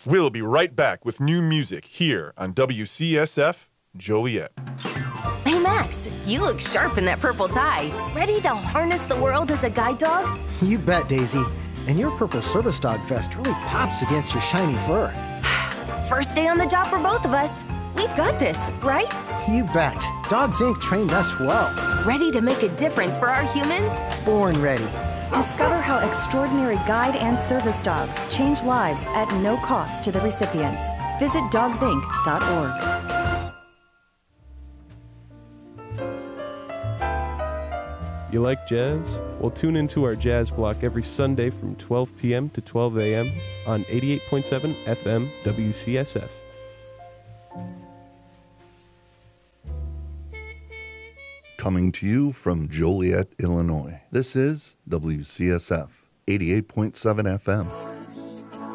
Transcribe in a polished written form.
We'll be right back with new music here on WCSF Joliet. Hey, Max, you look sharp in that purple tie. Ready to harness the world as a guide dog? You bet, Daisy. And your purple service dog vest really pops against your shiny fur. First day on the job for both of us. We've got this, right? You bet. Dogs Inc. trained us well. Ready to make a difference for our humans? Born ready. Discover how extraordinary guide and service dogs change lives at no cost to the recipients. Visit dogsinc.org. You like jazz? Well, tune into our jazz block every Sunday from 12 p.m. to 12 a.m. on 88.7 FM WCSF. Coming to you from Joliet, Illinois, this is WCSF 88.7 FM.